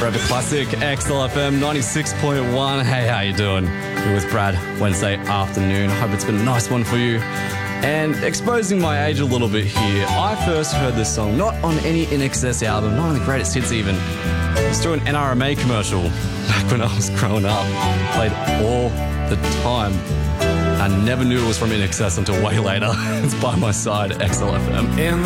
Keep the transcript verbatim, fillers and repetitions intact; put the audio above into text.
Forever Classic, X L F M ninety-six point one. Hey, how you doing? You're with Brad, Wednesday afternoon. Hope it's been a nice one for you. And exposing my age a little bit here, I first heard this song not on any I N X S album, not on the greatest hits even. It was through an N R M A commercial back when I was growing up. Played all the time. I never knew it was from I N X S until way later. It's By My Side, X L F M. In